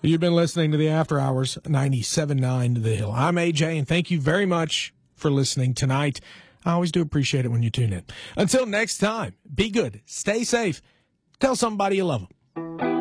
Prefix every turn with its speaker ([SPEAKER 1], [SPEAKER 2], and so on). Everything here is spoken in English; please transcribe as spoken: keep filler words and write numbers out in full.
[SPEAKER 1] You've been listening to the After Hours, ninety-seven point nine The Hill. I'm A J, and thank you very much for listening tonight. I always do appreciate it when you tune in. Until next time, be good, stay safe, tell somebody you love them.